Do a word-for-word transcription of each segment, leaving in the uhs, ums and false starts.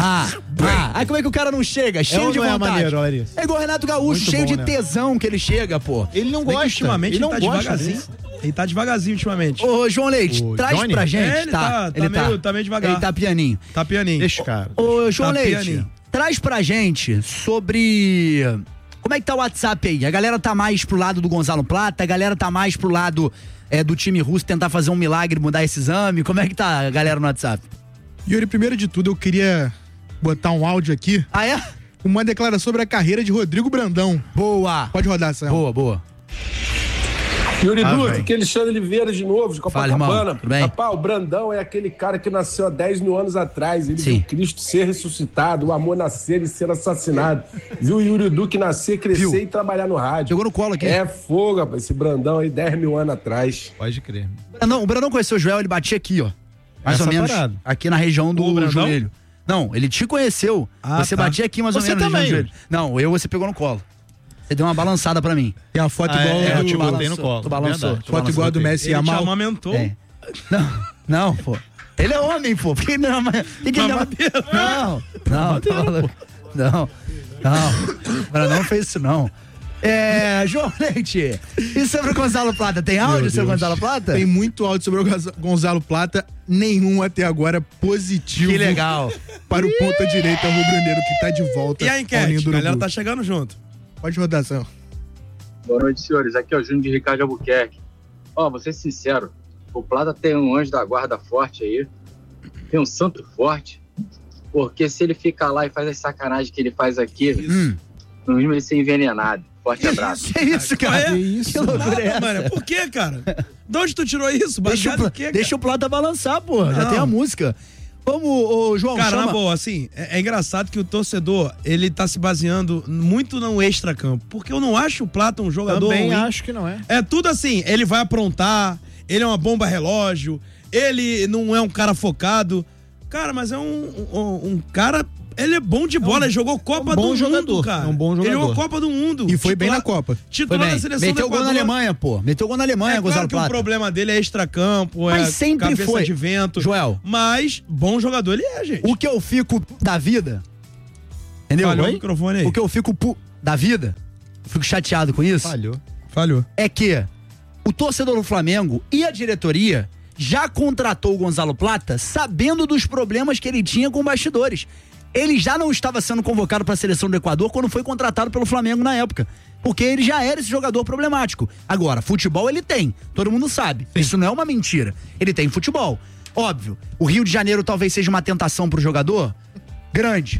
Ah, ah, aí como é que o cara não chega? Cheio é de não vontade. É, maneiro, olha isso. É igual o Renato Gaúcho, Muito cheio bom, de né? tesão que ele chega, pô. Ele não gosta. Ultimamente ele, ele tá não gosta devagarzinho. disso. Ele tá devagarzinho ultimamente. Ô, João Leite, O traz Johnny? pra gente. É, ele tá- tá ele meio- tá meio devagar. Ele tá pianinho. Tá pianinho. Deixa o cara. Ô, João Tá Leite, pianinho. traz pra gente sobre... Como é que tá o WhatsApp aí? A galera tá mais pro lado do Gonzalo Plata? A galera tá mais pro lado é, do time russo tentar fazer um milagre, mudar esse exame? Como é que tá a galera no WhatsApp? Yuri, primeiro de tudo, eu queria botar um áudio aqui. Ah, é? Uma declaração sobre a carreira de Rodrigo Brandão. Boa. Pode rodar, Sam. Boa, boa. Yuri Ah, Duque, véio. que Alexandre Oliveira de novo, de Fala, irmão. Copacabana. Tudo bem? Rapaz, o Brandão é aquele cara que nasceu há dez mil anos atrás. Ele Sim. viu Cristo ser ressuscitado, o amor nascer e ser assassinado. Viu o Yuri Duque nascer, crescer Viu? e trabalhar no rádio. Jogou no colo aqui. É fogo, rapaz, esse Brandão aí, dez mil anos atrás. Pode crer. Não, o Brandão conheceu o Joel, ele batia aqui, ó. Mais Essa ou menos. parada. Aqui na região do O Brandão? joelho. Não, ele te conheceu. Ah, você tá. batia aqui mais ou Você menos na região também. do joelho. Não, eu você pegou no colo. Você deu uma balançada pra mim. Tem a foto Ah, igual é, do... eu te botei balançou, no colo. Tu balançou. Verdade. tu Foto balançou. igual a do Messi e Ele te Yamal. amamentou. É. Não, não, pô. Ele é homem, pô. Por que não? Mas... Que que ele Mamadeira. não, não, tá maluco. Não, não. O Brandão não fez isso, não. É, João Leite, e sobre o Gonzalo Plata? Tem áudio sobre o Gonzalo Plata? Tem muito áudio sobre o Gonza- Gonzalo Plata, nenhum até agora positivo. Que legal. Para o ponta direita rubro-negro que tá de volta. E a ao ninho enquete? do A galera Urubu. tá chegando junto. Pode rodar, Sam. Boa noite, senhores. Aqui é o Júnior de Ricardo Albuquerque. Ó, vou ser sincero, o Plata tem um anjo da guarda forte aí, tem um santo forte, porque se ele ficar lá e faz as sacanagens que ele faz aqui, Hum. no mínimo ele ser envenenado. Forte abraço. Que isso, cara? Qual é? Que isso? Que loucura é Nada, essa? mano. Por que, cara? De onde tu tirou isso? Deixa, Baseado o, em quê, cara? deixa o Plata balançar, pô. Já Não. tem a música. Vamos, ô, João, Cara, chama. na boa, assim, é, é engraçado que o torcedor, ele tá se baseando muito no extracampo, porque eu não acho o Plata um jogador Também ruim. acho que não é. É tudo assim, ele vai aprontar, ele é uma bomba relógio, ele não é um cara focado. Cara, mas é um, um, um cara, ele é bom de bola, ele jogou Copa um bom do jogador, Mundo, cara. é um bom Ele jogou jogador. Copa do Mundo. E foi bem Titular- na Copa. Foi Titular bem. da seleção Meteu do gol na Equador. Alemanha, pô. Meteu gol na Alemanha, É Gonzalo claro que Plata. o problema dele é extracampo, Mas é sempre cabeça foi. de vento. Joel. Mas bom jogador ele é, gente. O que eu fico da vida. Entendeu? Falhou o Oi? microfone aí. O que eu fico pu- da vida, fico chateado com isso, Falhou. Falhou. é que o torcedor do Flamengo e a diretoria já contratou o Gonzalo Plata sabendo dos problemas que ele tinha com bastidores. Ele já não estava sendo convocado para a seleção do Equador quando foi contratado pelo Flamengo na época. Porque ele já era esse jogador problemático. Agora, futebol ele tem. Todo mundo sabe. Isso não é uma mentira. Ele tem futebol. Óbvio, o Rio de Janeiro talvez seja uma tentação pro jogador grande.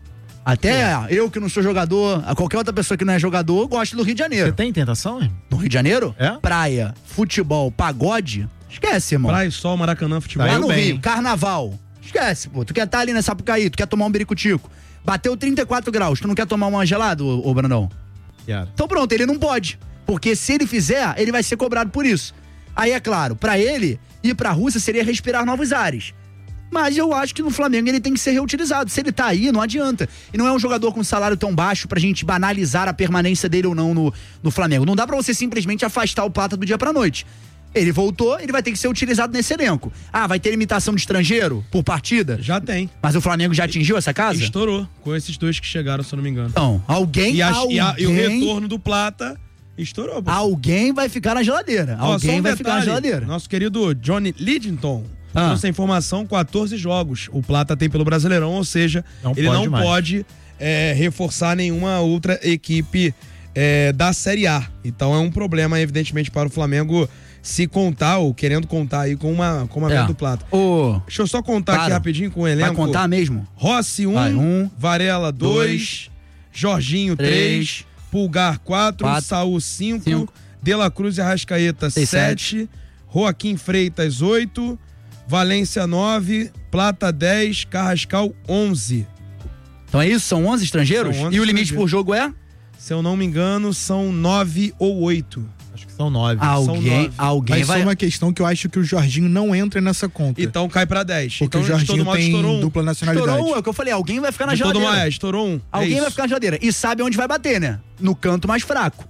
Até eu que não sou jogador, a qualquer outra pessoa que não é jogador, gosta do Rio de Você Janeiro. tem tentação, hein? No Rio de Janeiro, É? praia, futebol, pagode, esquece, irmão. Praia, Sol, Maracanã, futebol. Lá Saiu no bem. Rio, carnaval, esquece, pô. Tu quer estar ali na Sapucaí, tu quer tomar um biricutico. Bateu trinta e quatro graus, tu não quer tomar uma gelada, ô, ô Brandão? Quero. Então pronto, ele não pode. Porque se ele fizer, ele vai ser cobrado por isso. Aí é claro, pra ele, ir pra Rússia seria respirar novos ares. Mas eu acho que no Flamengo ele tem que ser reutilizado. Se ele tá aí, não adianta. E não é um jogador com salário tão baixo pra gente banalizar a permanência dele ou não no, no Flamengo. Não dá pra você simplesmente afastar o Plata do dia pra noite. Ele voltou, ele vai ter que ser utilizado nesse elenco. Ah, vai ter limitação de estrangeiro por partida? Já tem. Mas o Flamengo já atingiu essa casa? Estourou com esses dois que chegaram, se eu não me engano. Então, alguém, E, as- alguém, e a- e o retorno do Plata estourou. pô. alguém vai ficar na geladeira. Ó, alguém só um vai ficar na detalhe, geladeira. Nosso querido Johnny Lidington Ah. trouxe a informação: quatorze jogos o Plata tem pelo Brasileirão, ou seja, Não ele pode não mais. pode é, reforçar nenhuma outra equipe é, da Série A. Então é um problema, evidentemente, para o Flamengo se contar, ou querendo contar aí com uma, com uma É. venda do Plata. Ô, Deixa eu só contar aqui Para. rapidinho com o elenco. vai contar mesmo? Rossi um, Vai, um, Varela dois, dois, Jorginho três, três, Pulgar quatro, quatro, Saul cinco, cinco, De La Cruz e Arrascaeta seis, sete, Joaquim Freitas oito, Valência nove, Plata dez, Carrascal onze. Então é isso? São onze estrangeiros? São onze e o limite estrangeiros. por jogo é? Se eu não me engano, são nove ou oito. Acho que são nove. Alguém, nove. alguém Mas vai... só uma questão que eu acho que o Jorginho não entra nessa conta. Então cai pra dez. porque então, o de todo Jorginho modo, tem estourou um. dupla nacionalidade. Estourou um, é o que eu falei, alguém vai ficar na De todo geladeira. modo, é, estourou um. Alguém é vai isso. ficar na geladeira. E sabe onde vai bater, né? No canto mais fraco.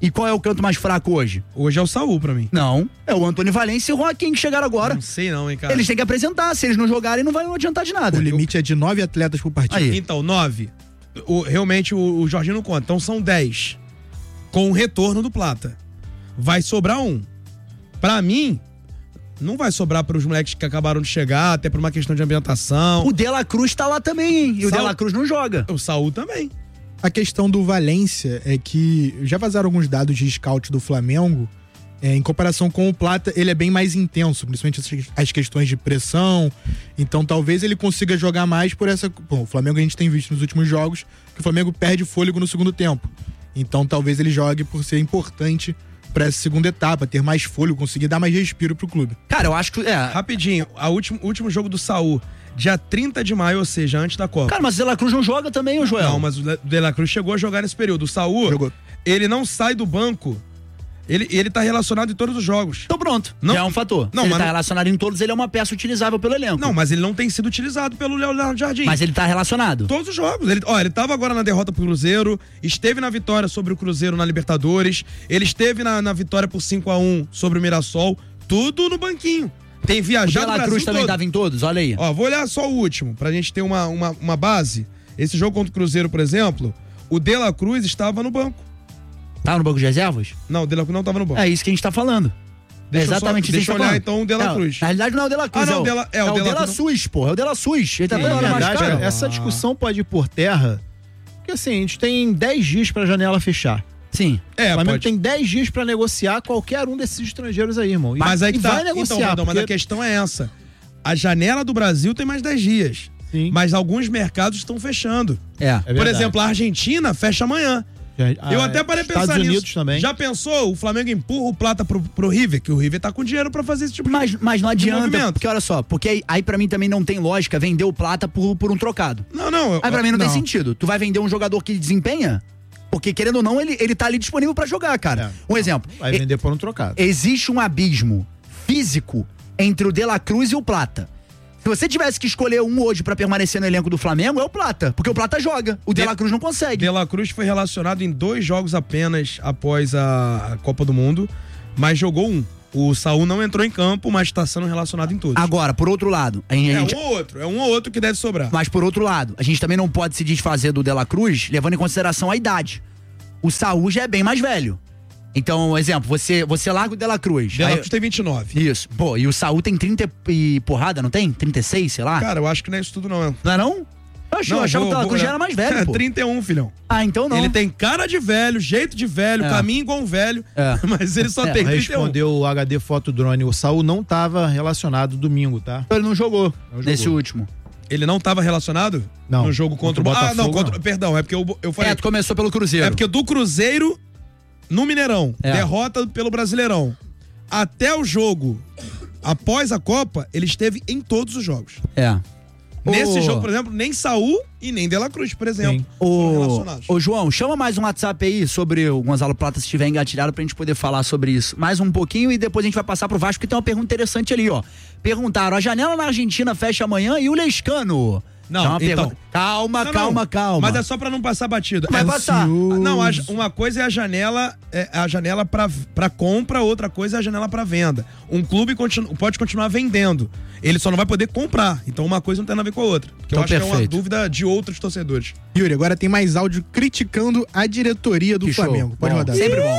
E qual é o canto mais fraco hoje? Hoje é o Saúl pra mim. Não, é o Antônio Valência e o Joaquim que chegaram agora. Não sei não, hein, cara. Eles têm que apresentar, se eles não jogarem não vai adiantar de nada. O limite é de nove atletas por partida. Aí. Então, nove. O, realmente o, o Jorginho não conta. Então são dez. Com o retorno do Plata. Vai sobrar um. Pra mim, não vai sobrar para os moleques que acabaram de chegar, até por uma questão de ambientação. O De La Cruz tá lá também, hein? E o Saúl- De La Cruz não joga. O Saúl também. A questão do Valência é que já vazaram alguns dados de scout do Flamengo. É, em comparação com o Plata, ele é bem mais intenso, principalmente as- as questões de pressão. Então talvez ele consiga jogar mais por essa. Bom, o Flamengo a gente tem visto nos últimos jogos que o Flamengo perde fôlego no segundo tempo. Então talvez ele jogue por ser importante pra essa segunda etapa, ter mais fôlego, conseguir dar mais respiro pro clube. Cara, eu acho que. É. Rapidinho, o último, último jogo do Saúl, dia trinta de maio, ou seja, antes da Copa. Cara, mas o De La Cruz não joga também, ô Joel. Não, mas o De La Cruz chegou a jogar nesse período. O Saúl, Jogou. ele não sai do banco. Ele, ele tá relacionado em todos os jogos. Então pronto. Não- Já é um fator. Não, Se ele mas tá não- relacionado em todos, ele é uma peça utilizável pelo elenco. Não, mas ele não tem sido utilizado pelo Leonardo Jardim. Mas ele tá relacionado. Todos os jogos. Ele, ó, ele tava agora na derrota pro Cruzeiro, esteve na vitória sobre o Cruzeiro na Libertadores, ele esteve na, na vitória por cinco a um sobre o Mirassol, tudo no banquinho. Tem O De viajado o La Brasil Cruz também todo. tava em todos, olha aí. Ó, vou olhar só o último, pra gente ter uma, uma, uma base. Esse jogo contra o Cruzeiro, por exemplo, o De La Cruz estava no banco. Tá no banco de reservas? Não, o De La Cruz não tava no banco. É isso que a gente tá falando. Deixa eu é exatamente só- isso deixa que eu a gente tá olhar, falando. então, o De La É, Cruz. Na realidade não é o De La Cruz, Ah, não, é, o De La- é, é, o o De De La La Cruz. Sus, porra. É o De La Sus. Ele tá Na toda hora mais verdade, caro. essa discussão pode ir por terra, porque assim, a gente tem dez dias pra janela fechar. Sim. É, o Flamengo pode. tem dez dias pra negociar qualquer um desses estrangeiros aí, irmão. E- Mas aí que e tá. vai negociar, então, Brandão, mas a porque- questão é essa. A janela do Brasil tem mais dez dias. Sim. Mas alguns mercados estão fechando. É. É Por verdade. exemplo, a Argentina fecha amanhã. Ah, Eu até parei Estados pensar Unidos nisso. também. Já pensou? O Flamengo empurra o Plata pro, pro River, que o River tá com dinheiro pra fazer esse tipo de Mas, mas não de adianta, movimento. porque olha só, porque aí, aí pra mim também não tem lógica vender o Plata por, por um trocado. Não, não. eu- Aí pra mim não, tem não. sentido. Tu vai vender um jogador que desempenha? Porque querendo ou não, ele, ele tá ali disponível pra jogar, cara. Um exemplo. Vai e- vender por um trocado. Existe um abismo físico entre o De La Cruz e o Plata. Se você tivesse que escolher um hoje pra permanecer no elenco do Flamengo, é o Plata. Porque o Plata joga. O De, De- La Cruz não consegue. De La Cruz foi relacionado em dois jogos apenas após a a Copa do Mundo, mas jogou um. O Saúl não entrou em campo, mas tá sendo relacionado em todos. Agora, por outro lado, a É gente. um ou outro, é um ou outro que deve sobrar. Mas por outro lado, a gente também não pode se desfazer do De La Cruz levando em consideração a idade. O Saúl já é bem mais velho. Então, exemplo, você, você larga o De La Cruz. De La aí- Cruz tem vinte e nove. Isso. Pô, e o Saúl tem trinta e porrada, não tem? trinta e seis, sei lá. Cara, eu acho que não é isso tudo, não. Não é não? Eu, achei, eu achava vou- que o De La vou Cruz já olhar. era mais velho, É, pô. trinta e um, filhão. Ah, então não. Ele tem cara de velho, jeito de velho, É. caminho igual um velho, É. mas ele só É, tem trinta e um. Respondeu o H D Foto Drone. O Saúl não tava relacionado domingo, tá? Então ele não jogou Não nesse jogou. último. Ele não estava relacionado? Não. No jogo contra, Contra o o... Ah, não, Botafogo, contra... não. Perdão, é porque eu, eu falei... É, tu começou pelo Cruzeiro. É porque do Cruzeiro no Mineirão, É. derrota pelo Brasileirão, até o jogo, após a Copa, ele esteve em todos os jogos. É. Nesse Ô, jogo, por exemplo, nem Saúl e nem De La Cruz, por exemplo. Sim. foram Ô, relacionados. ô, João, chama mais um WhatsApp aí sobre o Gonzalo Plata, se estiver engatilhado, pra gente poder falar sobre isso. Mais um pouquinho e depois a gente vai passar pro Vasco, que tem uma pergunta interessante ali, ó. Perguntaram, a janela na Argentina fecha amanhã e o Lescano? Não, Tem uma então. pergunta- Calma, Não, não, calma, calma. Mas é só pra não passar batido. Vai É- passar. Não, a- uma coisa é a janela, é a janela pra, pra compra, outra coisa é a janela pra venda. Um clube continu, pode continuar vendendo, ele só não vai poder comprar. Então uma coisa não tem nada a ver com a outra. Que Então, eu acho que é uma perfeito. dúvida de outros torcedores. Yuri, agora tem mais áudio criticando a diretoria do Que show. Flamengo. Pode Bom, rodar. Sempre bom.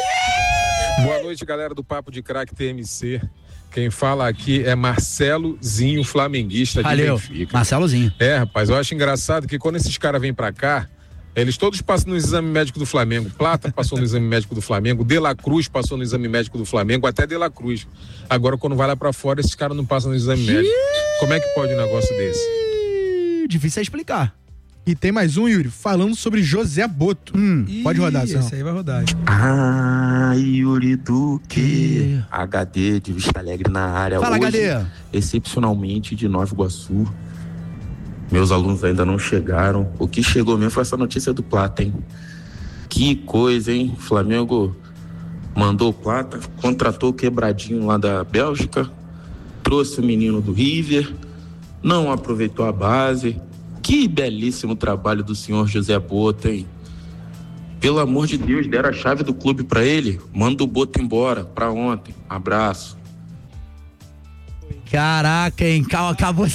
Boa noite, galera do Papo de Craque T M C. Quem fala aqui é Marcelozinho, flamenguista de Valeu. Benfica. Marcelozinho. É, rapaz, eu acho engraçado que quando esses caras vêm pra cá, eles todos passam no exame médico do Flamengo. Plata passou no exame médico do Flamengo, De La Cruz passou no exame médico do Flamengo, até De La Cruz. Agora, quando vai lá pra fora, esses caras não passam no exame médico. Como é que pode um negócio desse? Ih, Difícil é explicar. E tem mais um, Yuri, falando sobre José Boto. Hum, pode rodar, Ih, Sérgio. esse aí vai rodar. Ah, Yuri Duque. H D de Vista Alegre na área. Fala, Hoje, H D. excepcionalmente de Nova Iguaçu. Meus alunos ainda não chegaram. O que chegou mesmo foi essa notícia do Plata, hein? Que coisa, hein? Flamengo mandou o Plata, contratou o Quebradinho lá da Bélgica, trouxe o menino do River, não aproveitou a base. Que belíssimo trabalho do senhor José Boto, hein? Pelo amor de Deus, deram a chave do clube pra ele. Manda o Boto embora, pra ontem. Abraço. Caraca, hein? Calma, acabou.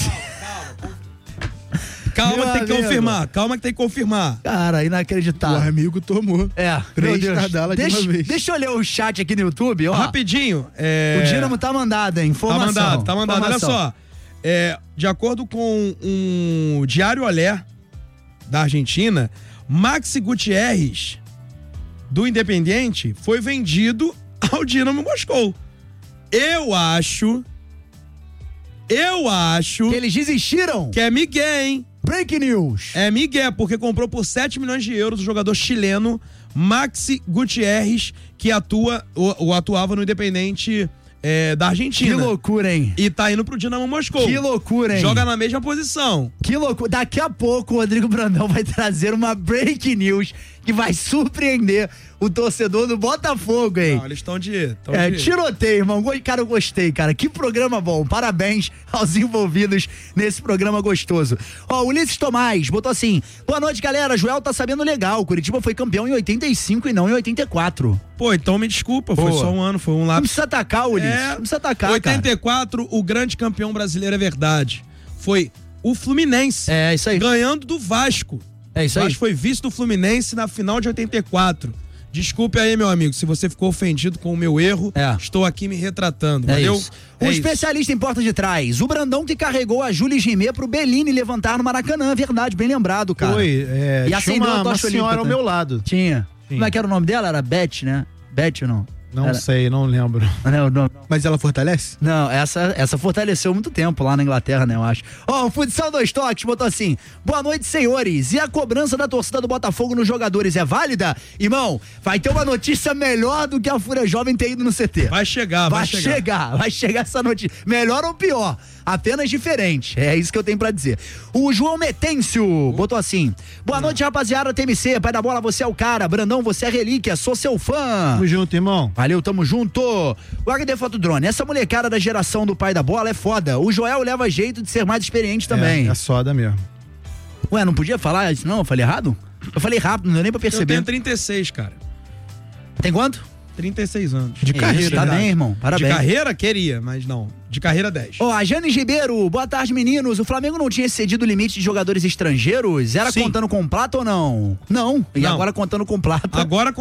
Calma Meu que tem que amigo. confirmar, calma que tem que confirmar. Cara, O inacreditável. amigo tomou. É, meu Três Deus. Nadala de deixa, uma vez. deixa eu ler o chat aqui no YouTube, ó. Rapidinho, é... O Dinamo tá mandado, hein? Tá Informação. mandado, tá mandado. Olha Informação. só, é, de acordo com um Diário Olé da Argentina, Maxi Gutierrez, do Independiente, foi vendido ao Dinamo Moscou. Eu acho... Eu acho... Que eles desistiram? Que é Miguel, hein? Break news. É Miguel, porque comprou por sete milhões de euros o jogador chileno Maxi Gutierrez, que atua, o, o atuava no Independente é, da Argentina. Que loucura, hein? E tá indo pro Dinamo Moscou. Que loucura, hein? Joga na mesma posição. Que loucura. Daqui a pouco o Rodrigo Brandão vai trazer uma break news que vai surpreender o torcedor do Botafogo, hein? Não, eles estão de... tão É, de... tiroteio, irmão. Go- Cara, eu gostei, cara. Que programa bom. Parabéns aos envolvidos nesse programa gostoso. Ó, o Ulisses Tomás botou assim: boa noite, galera. Joel tá sabendo legal. Curitiba foi campeão em oitenta e cinco e não em oitenta e quatro. Pô, então me desculpa, foi Pô. só um ano, foi um Não lápis. precisa atacar, Ulisses. É, Não precisa atacar, oitenta cara. e quatro, o grande campeão brasileiro é verdade. Foi o Fluminense. É, isso aí. Ganhando do Vasco. É isso O aí. Vasco foi vice do Fluminense na final de oitenta e quatro. Desculpe aí, meu amigo, se você ficou ofendido com o meu erro, É. estou aqui me retratando, É valeu? isso. O É isso. especialista em porta de trás, o Brandão que carregou a Júlia Gimê pro Bellini levantar no Maracanã, verdade, bem lembrado, cara. Foi, é, E tinha acendeu uma, a uma tocha olímpica senhora ao também. meu lado. Tinha. Sim. Como é que era o nome dela? Era Beth, né? Beth ou não? Não Era- sei, não lembro. Não, não, Mas ela fortalece? não, essa, essa fortaleceu muito tempo lá na Inglaterra, né, eu acho. Ó, o Futsal Dois Toques botou assim: boa noite, senhores. E a cobrança da torcida do Botafogo nos jogadores é válida? Irmão, vai ter uma notícia melhor do que a Fúria Jovem ter ido no C T. Vai chegar, vai, Vai chegar. chegar, vai chegar essa notícia. Melhor ou pior? Apenas diferente. É isso que eu tenho pra dizer. O João Metêncio botou assim: boa noite, rapaziada T M C. Pai da bola, você é o cara. Brandão, você é relíquia. Sou seu fã. Tamo junto, irmão. Valeu, tamo junto. O H D Foto Drone, essa molecada da geração do pai da bola é foda. O Joel leva jeito de ser mais experiente também. É, é soda mesmo. Ué, não podia falar isso não? Eu falei errado? Eu falei rápido, não deu nem pra Eu perceber. tenho trinta e seis, cara. Tem quanto? trinta e seis anos. De carreira. Tá bem, irmão. Parabéns. De carreira, queria, mas não. De carreira, dez. Ó, a Jane Ribeiro, boa tarde, meninos. O Flamengo não tinha excedido o limite de jogadores estrangeiros? Era Sim. contando com plata ou não? Não. E Não. agora contando com plata. Agora